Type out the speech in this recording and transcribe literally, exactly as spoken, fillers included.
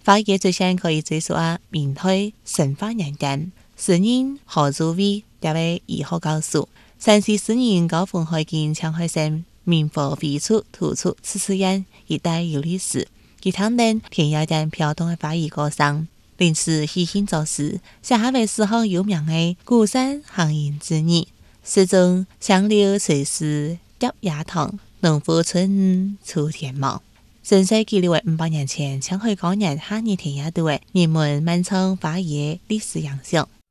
花葉最先可以追溯啊明代成化年間，詩人何祖煒在為醫學教書，山西詩人高風海見搶開聲，明火飛出突出此次煙一帶有歷史，其他人田野間飄動嘅花葉歌聲，臨時細興作詩，寫下為史上有名嘅鼓山行吟之語，詩中相留垂絲夾野塘，農夫春雨鋤田忙。正世紀六百五百年前，搶開高原下熱田野度嘅人們漫唱花葉歷史洋上。